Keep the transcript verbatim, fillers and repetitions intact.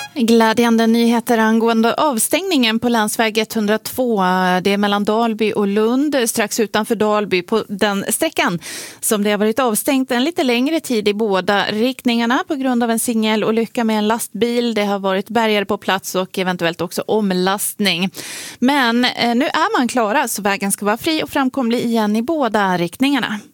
Glädjande nyheter angående avstängningen på länsväg etthundratvå. Det är mellan Dalby och Lund, strax utanför Dalby på den sträckan som det har varit avstängt en lite längre tid i båda riktningarna på grund av en singelolycka med en lastbil. Det har varit bärgare på plats och eventuellt också omlastning. Men nu är man klara så vägen ska vara fri och framkomlig igen i båda riktningarna.